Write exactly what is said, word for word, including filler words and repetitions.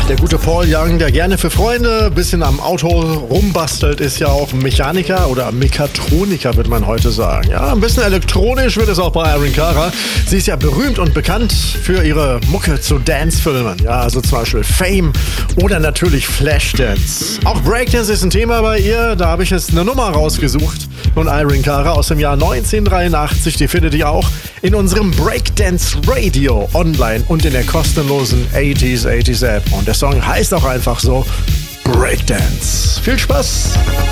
Der gute Paul Young, der gerne für Freunde ein bisschen am Auto rumbastelt, ist ja auch Mechaniker oder Mechatroniker, würde man heute sagen. Ja, ein bisschen elektronisch wird es auch bei Irene Cara. Sie ist ja berühmt und bekannt für ihre Mucke zu Dance-Filmen. Ja, also zum Beispiel Fame oder natürlich Flashdance. Auch Breakdance ist ein Thema bei ihr. Da habe ich jetzt eine Nummer rausgesucht von Irene Cara aus dem Jahr neunzehnhundertdreiundachtzig. Die findet ihr auch in unserem Breakdance Radio online und in der kostenlosen achtziger achtziger App. Und der Song heißt auch einfach so Breakdance. Viel Spaß!